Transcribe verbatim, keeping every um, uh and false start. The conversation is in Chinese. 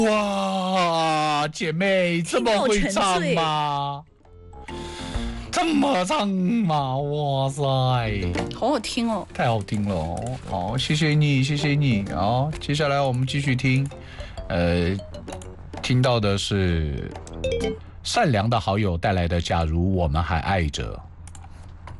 哇，姐妹这么会唱吗？这么唱吗？哇塞， 好好听哦， 太好听了哦！好，谢谢你，谢谢你。好，接下来我们继续听，呃，听到的是善良的好友带来的《假如我们还爱着》。